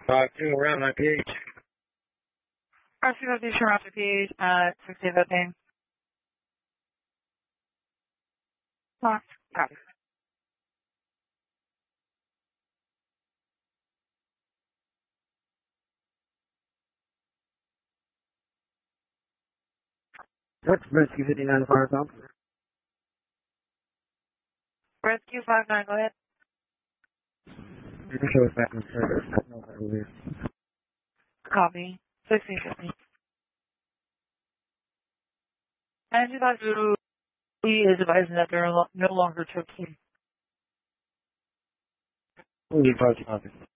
2 around my page. Rescue 50 around my page at 1615. Copy. What's Rescue 59 fire pump? Rescue 59, go ahead. You can show us back in service. No, that will be. Copy. 1650. And Supervisor Lee is advising that they're no longer choking. Who are you approaching office?